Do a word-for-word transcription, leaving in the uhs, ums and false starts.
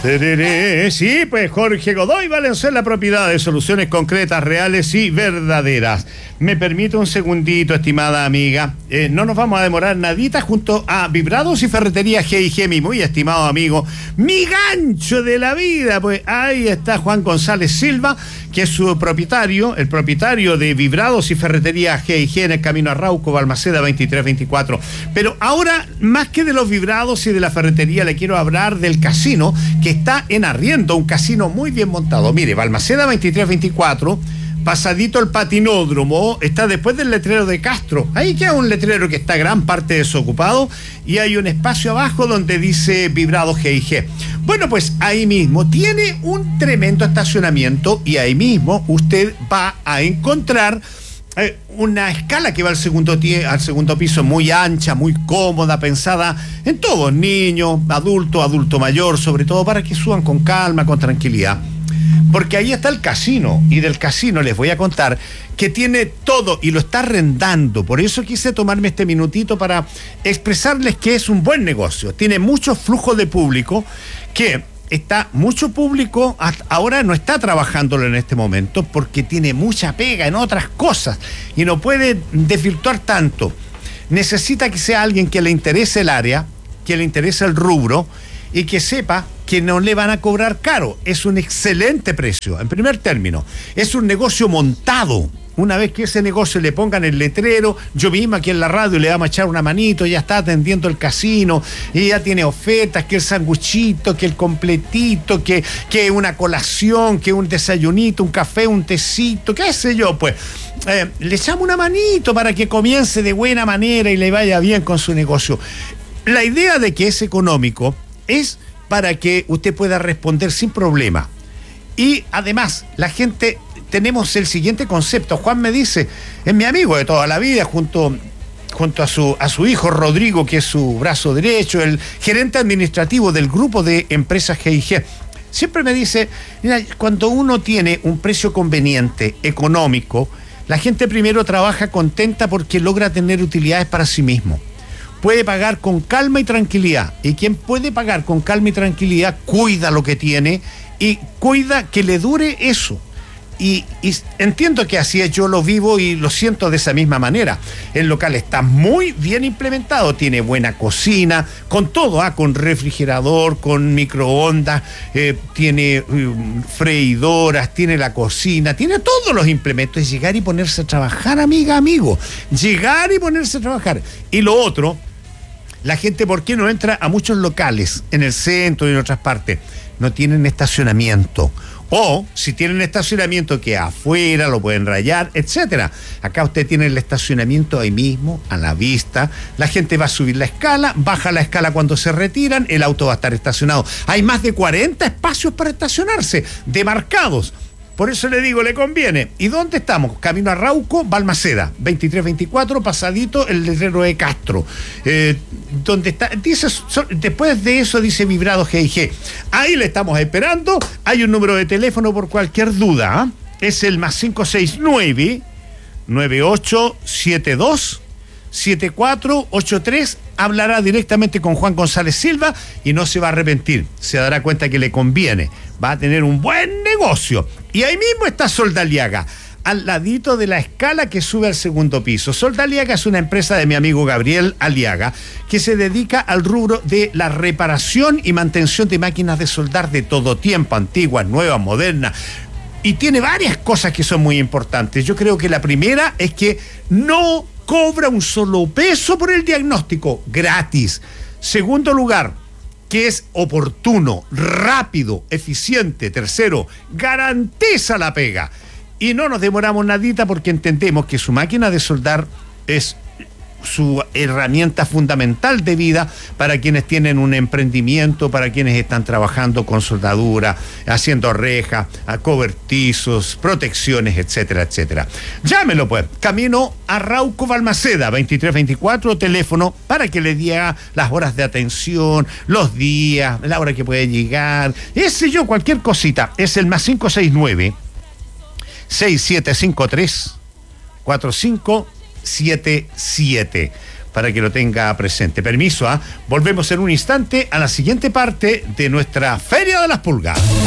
Tereré. Sí, pues Jorge Godoy Valenzuela, propiedad de soluciones concretas, reales y verdaderas. Me permite un segundito, estimada amiga. Eh, no nos vamos a demorar nadita junto a Vibrados y Ferretería G y G, mi muy estimado amigo, mi gancho de la vida. Pues ahí está Juan González Silva, que es su propietario, el propietario de Vibrados y Ferretería G y G en el camino a Arauco, Balmaceda veintitrés veinticuatro. Pero ahora, más que de los vibrados y de la ferretería, le quiero hablar del casino que está en arriendo, un casino muy bien montado. Mire, Balmaceda veintitrés veinticuatro, pasadito el patinódromo, está después del letrero de Castro. Ahí queda un letrero que está gran parte desocupado y hay un espacio abajo donde dice Vibrado G y G. Bueno, pues ahí mismo tiene un tremendo estacionamiento y ahí mismo usted va a encontrar eh, una escala que va al segundo, al segundo piso, muy ancha, muy cómoda, pensada en todos, niños, adultos, adulto mayor, sobre todo para que suban con calma, con tranquilidad. Porque ahí está el casino, y del casino les voy a contar que tiene todo y lo está arrendando. Por eso quise tomarme este minutito para expresarles que es un buen negocio. Tiene mucho flujo de público, que está mucho público, ahora no está trabajándolo en este momento porque tiene mucha pega en otras cosas y no puede desvirtuar tanto. Necesita que sea alguien que le interese el área, que le interese el rubro y que sepa que no le van a cobrar caro. Es un excelente precio. En primer término, es un negocio montado. Una vez que ese negocio le pongan el letrero, yo misma aquí en la radio le vamos a echar una manito, ya está atendiendo el casino, y ya tiene ofertas, que el sanguchito, que el completito, que, que una colación, que un desayunito, un café, un tecito, qué sé yo, pues. Eh, le echamos una manito para que comience de buena manera y le vaya bien con su negocio. La idea de que es económico es para que usted pueda responder sin problema. Y además, la gente, tenemos el siguiente concepto. Juan me dice, es mi amigo de toda la vida, junto, junto a su, a su hijo Rodrigo, que es su brazo derecho, el gerente administrativo del grupo de empresas G y G. Siempre me dice, mira, cuando uno tiene un precio conveniente, económico, la gente primero trabaja contenta porque logra tener utilidades para sí mismo. Puede pagar con calma y tranquilidad. Y quien puede pagar con calma y tranquilidad, cuida lo que tiene y cuida que le dure eso. Y, y entiendo que así es, yo lo vivo y lo siento de esa misma manera. El local está muy bien implementado, tiene buena cocina, con todo, ¿ah? Con refrigerador, con microondas, eh, tiene um, freidoras, tiene la cocina, tiene todos los implementos. Es llegar y ponerse a trabajar, amiga, amigo. Llegar y ponerse a trabajar. Y lo otro, la gente, ¿por qué no entra a muchos locales en el centro y en otras partes? No tienen estacionamiento. O si tienen estacionamiento que afuera lo pueden rayar, etcétera. Acá usted tiene el estacionamiento ahí mismo, a la vista. La gente va a subir la escala, baja la escala cuando se retiran, el auto va a estar estacionado. Hay más de cuarenta espacios para estacionarse, demarcados. Por eso le digo, le conviene. ¿Y dónde estamos? Camino a Arauco, Balmaceda, veintitrés veinticuatro, pasadito el letrero de Castro. Eh, donde está, dice, so, después de eso dice Vibrado G y G. Ahí le estamos esperando. Hay un número de teléfono por cualquier duda. ¿eh? Es el más cinco seis nueve, nueve ocho siete dos, siete cuatro ocho tres. Hablará directamente con Juan González Silva y no se va a arrepentir. Se dará cuenta que le conviene. Va a tener un buen negocio. Y ahí mismo está Soldaliaga, al ladito de la escala que sube al segundo piso. Soldaliaga es una empresa de mi amigo Gabriel Aliaga, que se dedica al rubro de la reparación y mantención de máquinas de soldar de todo tiempo, antiguas, nuevas, modernas. Y tiene varias cosas que son muy importantes. Yo creo que la primera es que no cobra un solo peso por el diagnóstico, gratis. Segundo lugar, que es oportuno, rápido, eficiente. Tercero, garantiza la pega. Y no nos demoramos nadita porque entendemos que su máquina de soldar es su herramienta fundamental de vida para quienes tienen un emprendimiento, para quienes están trabajando con soldadura, haciendo rejas, cobertizos, protecciones, etcétera, etcétera. Llámelo pues, camino a Arauco, Balmaceda, veintitrés veinticuatro, teléfono para que le diga las horas de atención, los días, la hora que puede llegar, ese yo, cualquier cosita. Es el más cinco seis nueve, seis siete cinco tres, cuatro cinco siete siete. para que lo tenga presente. Permiso, ¿ah? Volvemos en un instante a la siguiente parte de nuestra Feria de las Pulgas.